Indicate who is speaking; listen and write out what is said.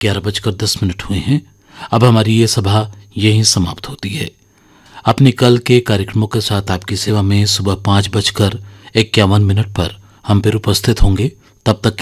Speaker 1: 11:10 हुए हैं। अब हमारी ये सभा यहीं समाप्त होती है। अपने कल के कार्यक्रमों के साथ आपकी सेवा में सुबह 5:51 पर हम फिर उपस्थित होंगे। तब तक